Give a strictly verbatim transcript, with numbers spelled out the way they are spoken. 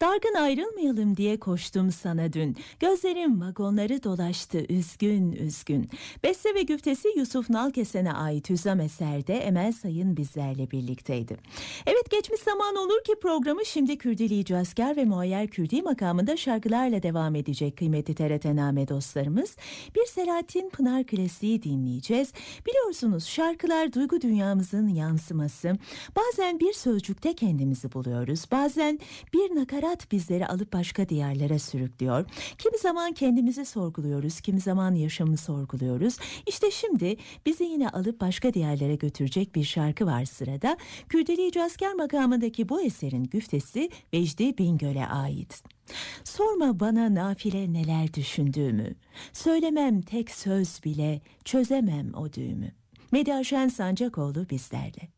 Dargın ayrılmayalım diye koştum sana dün. Gözlerim vagonları dolaştı üzgün üzgün. Beste ve güftesi Yusuf Nalkesen'e ait Hüzzam eserde Emel Sayın bizlerle birlikteydi. Evet, geçmiş zaman olur ki programı şimdi Kürdili Cazkar ve Muayyer Kürdi makamında şarkılarla devam edecek kıymetli T R T Name dostlarımız. Bir Selahattin Pınar klasiği dinleyeceğiz. Biliyorsunuz şarkılar duygu dünyamızın yansıması. Bazen bir sözcükte kendimizi buluyoruz. Bazen bir nakarat bizleri alıp başka diyarlara sürüklüyor. Kimi zaman kendimizi sorguluyoruz, kimi zaman yaşamı sorguluyoruz. İşte şimdi bizi yine alıp başka diyarlara götürecek bir şarkı var sırada. Kürdili Cazkar makamındaki bu eserin güftesi Vecdi Bingöl'e ait. Sorma bana nafile neler düşündüğümü, söylemem tek söz bile çözemem o düğümü. Medya Şen Sancakoğlu bizlerle.